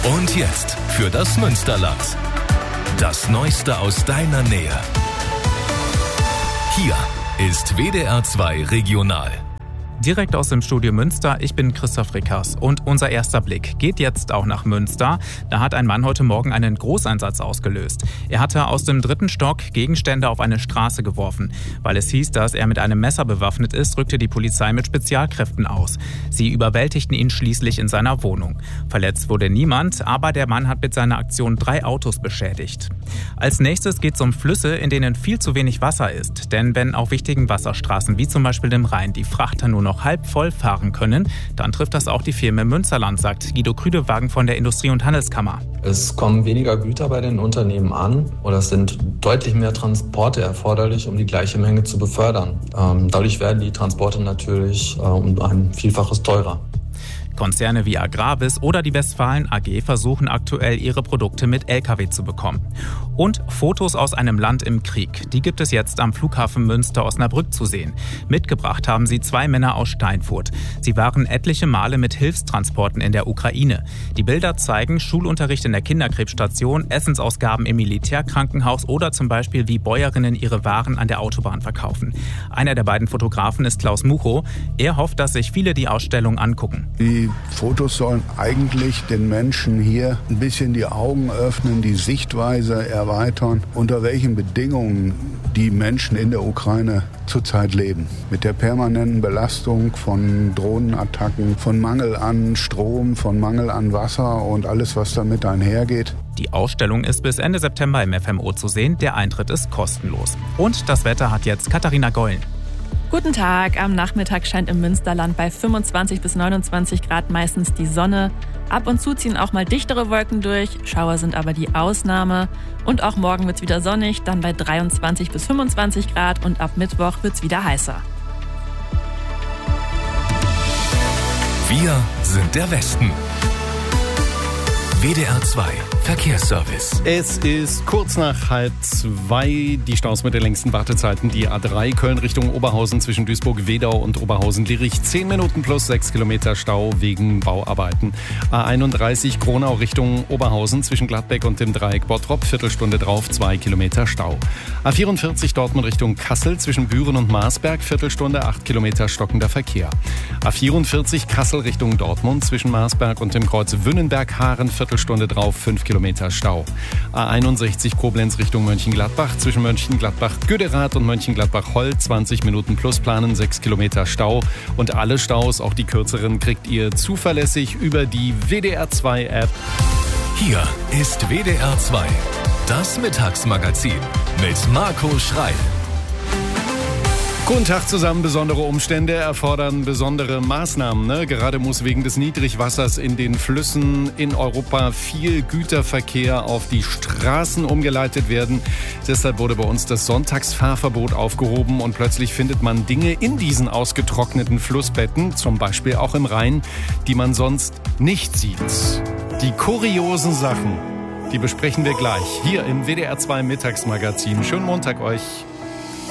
Und jetzt für das Münsterland. Das Neueste aus deiner Nähe. Hier ist WDR 2 Regional. Direkt aus dem Studio Münster, ich bin Christoph Rickers und unser erster Blick geht jetzt auch nach Münster. Da hat ein Mann heute Morgen einen Großeinsatz ausgelöst. Er hatte aus dem 3. Stock Gegenstände auf eine Straße geworfen. Weil es hieß, dass er mit einem Messer bewaffnet ist, rückte die Polizei mit Spezialkräften aus. Sie überwältigten ihn schließlich in seiner Wohnung. Verletzt wurde niemand, aber der Mann hat mit seiner Aktion 3 Autos beschädigt. Als nächstes geht es um Flüsse, in denen viel zu wenig Wasser ist. Denn wenn auf wichtigen Wasserstraßen wie zum Beispiel dem Rhein die Frachter nur noch halb voll fahren können, dann trifft das auch die Firmen im Münsterland, sagt Guido Krüdewagen von der Industrie- und Handelskammer. Es kommen weniger Güter bei den Unternehmen an oder es sind deutlich mehr Transporte erforderlich, um die gleiche Menge zu befördern. Dadurch werden die Transporte natürlich um ein Vielfaches teurer. Konzerne wie Agravis oder die Westfalen AG versuchen aktuell, ihre Produkte mit Lkw zu bekommen. Und Fotos aus einem Land im Krieg, die gibt es jetzt am Flughafen Münster-Osnabrück zu sehen. Mitgebracht haben sie 2 Männer aus Steinfurt. Sie waren etliche Male mit Hilfstransporten in der Ukraine. Die Bilder zeigen Schulunterricht in der Kinderkrebsstation, Essensausgaben im Militärkrankenhaus oder zum Beispiel, wie Bäuerinnen ihre Waren an der Autobahn verkaufen. Einer der beiden Fotografen ist Klaus Muchow. Er hofft, dass sich viele die Ausstellung angucken. Die Fotos sollen eigentlich den Menschen hier ein bisschen die Augen öffnen, die Sichtweise erweitern, unter welchen Bedingungen die Menschen in der Ukraine zurzeit leben. Mit der permanenten Belastung von Drohnenattacken, von Mangel an Strom, von Mangel an Wasser und alles, was damit einhergeht. Die Ausstellung ist bis Ende September im FMO zu sehen. Der Eintritt ist kostenlos. Und das Wetter hat jetzt Katharina Gollen. Guten Tag. Am Nachmittag scheint im Münsterland bei 25 bis 29 Grad meistens die Sonne. Ab und zu ziehen auch mal dichtere Wolken durch. Schauer sind aber die Ausnahme. Und auch morgen wird's wieder sonnig, dann bei 23 bis 25 Grad. Und ab Mittwoch wird's wieder heißer. Wir sind der Westen. WDR 2 Verkehrsservice. Es ist kurz nach 1:30. Die Staus mit den längsten Wartezeiten. Die A3 Köln Richtung Oberhausen zwischen Duisburg-Wedau und Oberhausen-Lirich. 10 Minuten plus 6 Kilometer Stau wegen Bauarbeiten. A31 Kronau Richtung Oberhausen zwischen Gladbeck und dem Dreieck Bottrop. Viertelstunde drauf, 2 Kilometer Stau. A44 Dortmund Richtung Kassel zwischen Büren und Marsberg. Viertelstunde, 8 Kilometer stockender Verkehr. A44 Kassel Richtung Dortmund zwischen Marsberg und dem Kreuz Wünnenberg-Haaren. Viertelstunde drauf, 5 Kilometer Stau. A61 Koblenz Richtung Mönchengladbach zwischen Mönchengladbach-Göderath und Mönchengladbach-Holl 20 Minuten plus planen, 6 Kilometer Stau. Und alle Staus, auch die kürzeren, kriegt ihr zuverlässig über die WDR 2 App. Hier ist WDR 2, das Mittagsmagazin mit Marco Schreil. Guten Tag zusammen. Besondere Umstände erfordern besondere Maßnahmen. Gerade muss wegen des Niedrigwassers in den Flüssen in Europa viel Güterverkehr auf die Straßen umgeleitet werden. Deshalb wurde bei uns das Sonntagsfahrverbot aufgehoben und plötzlich findet man Dinge in diesen ausgetrockneten Flussbetten, zum Beispiel auch im Rhein, die man sonst nicht sieht. Die kuriosen Sachen, die besprechen wir gleich hier im WDR 2 Mittagsmagazin. Schönen Montag euch.